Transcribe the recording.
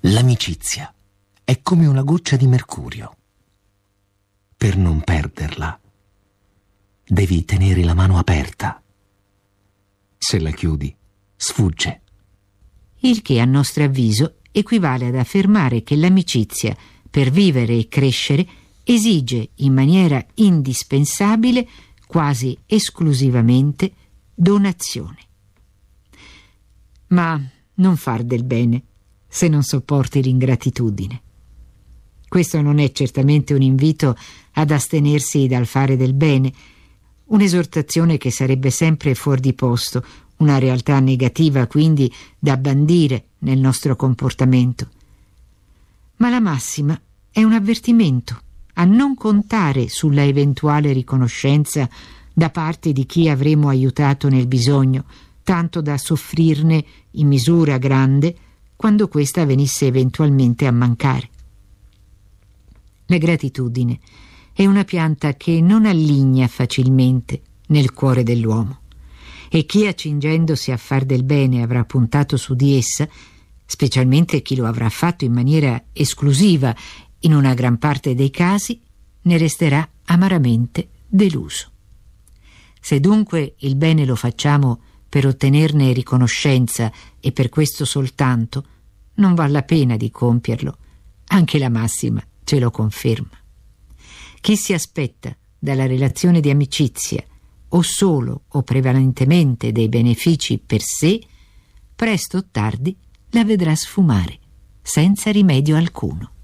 L'amicizia è come una goccia di mercurio. Per non perderla, devi tenere la mano aperta. Se la chiudi, sfugge. Il che, a nostro avviso, equivale ad affermare che l'amicizia, per vivere e crescere, esige in maniera indispensabile, quasi esclusivamente, donazione. Ma non far del bene se non sopporti l'ingratitudine. Questo non è certamente un invito ad astenersi dal fare del bene, un'esortazione che sarebbe sempre fuor di posto, una realtà negativa quindi da bandire nel nostro comportamento. Ma la massima è un avvertimento a non contare sulla eventuale riconoscenza da parte di chi avremo aiutato nel bisogno, tanto da soffrirne in misura grande quando questa venisse eventualmente a mancare. La gratitudine è una pianta che non alligna facilmente nel cuore dell'uomo, e chi, accingendosi a far del bene, avrà puntato su di essa, specialmente chi lo avrà fatto in maniera esclusiva in una gran parte dei casi, ne resterà amaramente deluso. Se dunque il bene lo facciamo per ottenerne riconoscenza e per questo soltanto, non val la pena di compierlo. Anche la massima ce lo conferma. Chi si aspetta dalla relazione di amicizia o solo o prevalentemente dei benefici per sé, presto o tardi la vedrà sfumare senza rimedio alcuno.